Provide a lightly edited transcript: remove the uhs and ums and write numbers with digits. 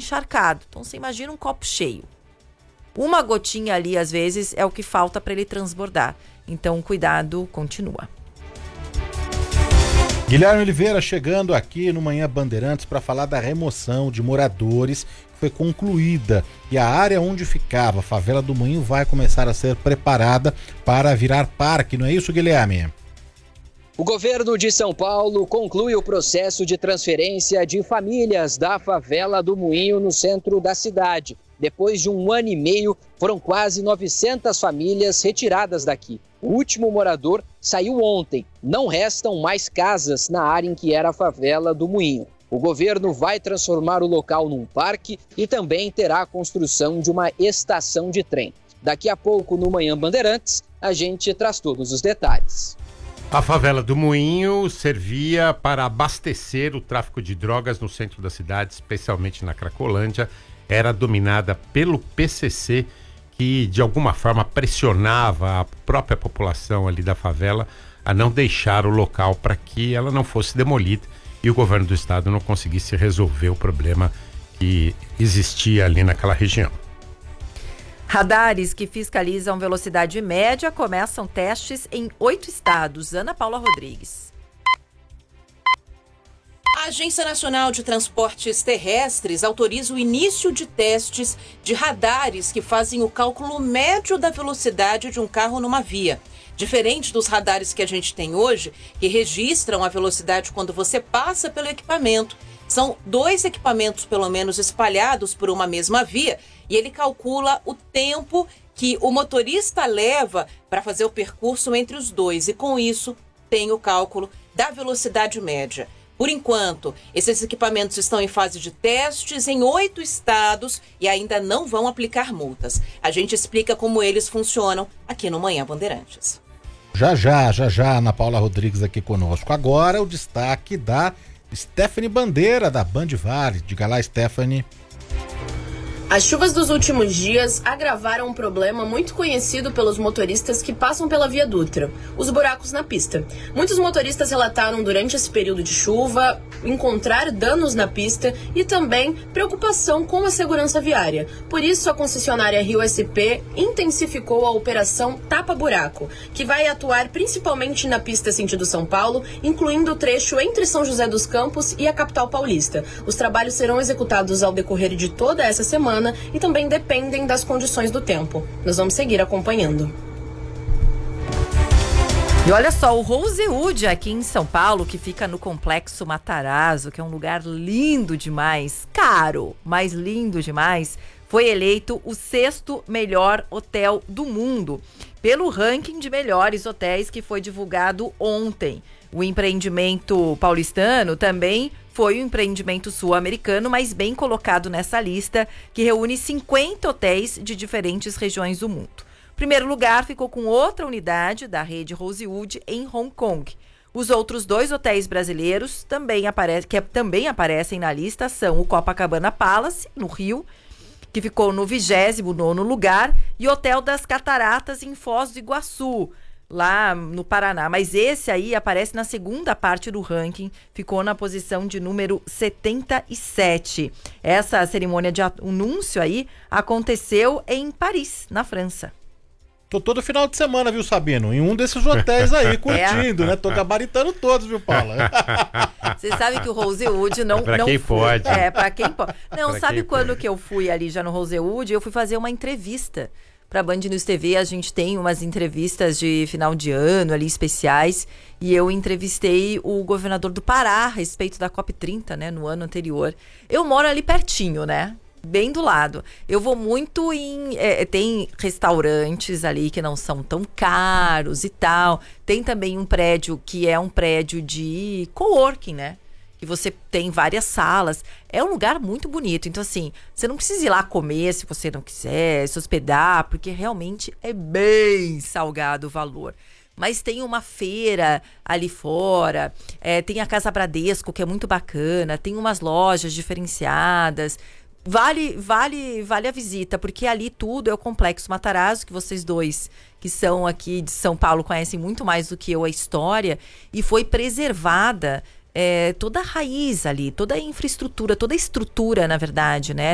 encharcado. Então você imagina um copo cheio. Uma gotinha ali, às vezes, é o que falta para ele transbordar. Então, o cuidado continua. Guilherme Oliveira chegando aqui no Manhã Bandeirantes para falar da remoção de moradores que foi concluída e a área onde ficava a favela do Moinho vai começar a ser preparada para virar parque, não é isso, Guilherme? O governo de São Paulo conclui o processo de transferência de famílias da favela do Moinho no centro da cidade. Depois de 1 ano e meio, foram quase 900 famílias retiradas daqui. O último morador saiu ontem. Não restam mais casas na área em que era a favela do Moinho. O governo vai transformar o local num parque e também terá a construção de uma estação de trem. Daqui a pouco, no Manhã Bandeirantes, a gente traz todos os detalhes. A favela do Moinho servia para abastecer o tráfico de drogas no centro da cidade, especialmente na Cracolândia. Era dominada pelo PCC, que de alguma forma pressionava a própria população ali da favela a não deixar o local para que ela não fosse demolida e o governo do estado não conseguisse resolver o problema que existia ali naquela região. Radares que fiscalizam velocidade média começam testes em 8 estados. Ana Paula Rodrigues. A Agência Nacional de Transportes Terrestres autoriza o início de testes de radares que fazem o cálculo médio da velocidade de um carro numa via. Diferente dos radares que a gente tem hoje, que registram a velocidade quando você passa pelo equipamento. São 2 equipamentos, pelo menos, espalhados por uma mesma via e ele calcula o tempo que o motorista leva para fazer o percurso entre os dois. E com isso, tem o cálculo da velocidade média. Por enquanto, esses equipamentos estão em fase de testes em 8 estados e ainda não vão aplicar multas. A gente explica como eles funcionam aqui no Manhã Bandeirantes. Já, Ana Paula Rodrigues aqui conosco. Agora o destaque da Stephanie Bandeira, da Band Vale. Diga lá, Stephanie. As chuvas dos últimos dias agravaram um problema muito conhecido pelos motoristas que passam pela Via Dutra, os buracos na pista. Muitos motoristas relataram durante esse período de chuva encontrar danos na pista e também preocupação com a segurança viária. Por isso, a concessionária Rio SP intensificou a operação Tapa Buraco, que vai atuar principalmente na pista sentido São Paulo, incluindo o trecho entre São José dos Campos e a capital paulista. Os trabalhos serão executados ao decorrer de toda essa semana e também dependem das condições do tempo. Nós vamos seguir acompanhando. E olha só, o Rosewood aqui em São Paulo, que fica no Complexo Matarazzo, que é um lugar lindo demais, caro, mas lindo demais, foi eleito o 6º melhor hotel do mundo, pelo ranking de melhores hotéis que foi divulgado ontem. O empreendimento paulistano também foi um empreendimento sul-americano, mas bem colocado nessa lista, que reúne 50 hotéis de diferentes regiões do mundo. O primeiro lugar ficou com outra unidade da rede Rosewood em Hong Kong. Os outros 2 hotéis brasileiros que também aparecem na lista são o Copacabana Palace, no Rio, que ficou no 29º lugar, e o Hotel das Cataratas em Foz do Iguaçu, lá no Paraná. Mas esse aí aparece na segunda parte do ranking, ficou na posição de número 77. Essa cerimônia de anúncio aí aconteceu em Paris, na França. Tô todo final de semana, viu, Sabino? Em um desses hotéis aí, curtindo, né? Tô gabaritando todos, viu, Paula? Você sabe que o Rosewood não... Pra quem pode. Pra quem pode. Não, sabe quando que eu fui ali já no Rosewood? Eu fui fazer uma entrevista para Band News TV. A gente tem umas entrevistas de final de ano ali especiais e eu entrevistei o governador do Pará a respeito da COP30, né, no ano anterior. Eu moro ali pertinho, né, bem do lado. Eu vou muito tem restaurantes ali que não são tão caros e tal. Tem também um prédio que é um prédio de coworking, né, que você tem várias salas. É um lugar muito bonito. Então, assim, você não precisa ir lá comer se você não quiser, se hospedar, porque realmente é bem salgado o valor. Mas tem uma feira ali fora, tem a Casa Bradesco, que é muito bacana, tem umas lojas diferenciadas. Vale a visita, porque ali tudo é o Complexo Matarazzo, que vocês dois, que são aqui de São Paulo, conhecem muito mais do que eu a história, e foi preservada toda a raiz ali, toda a infraestrutura, toda a estrutura, na verdade, né,